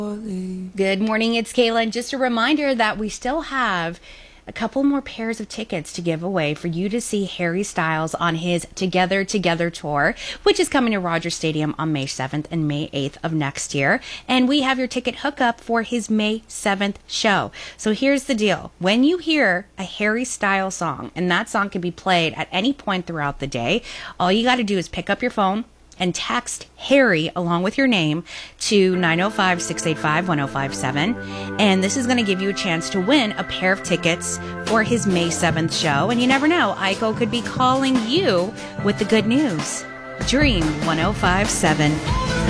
Good morning, it's Kayla, and just a reminder that we still have a couple more pairs of tickets to give away for you to see Harry Styles on his Together tour, which is coming to Rogers Stadium on May 7th and May 8th of next year. And we have your ticket hookup for his May 7th show. So here's the deal. When you hear a Harry Styles song, and that song can be played at any point throughout the day, all you got to do is pick up your phone and text Harry along with your name to 905-685-1057. And this is going to give you a chance to win a pair of tickets for his May 7th show. And you never know, Aiko could be calling you with the good news. Dream 1057.